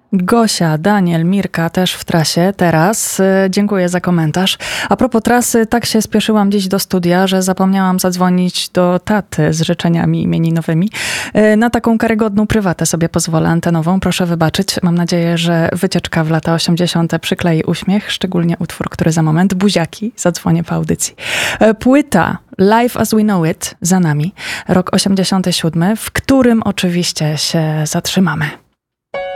Gosia, Daniel, Mirka też w trasie teraz. Dziękuję za komentarz. A propos trasy, tak się spieszyłam dziś do studia, że zapomniałam zadzwonić do taty z życzeniami imieninowymi. Na taką karygodną prywatę sobie pozwolę antenową. Proszę wybaczyć. Mam nadzieję, że wycieczka w lata 80. przyklei uśmiech, szczególnie utwór, który za moment, buziaki, zadzwonię po audycji. Płyta Life as We Know It za nami. Rok 87, w którym oczywiście się zatrzymamy.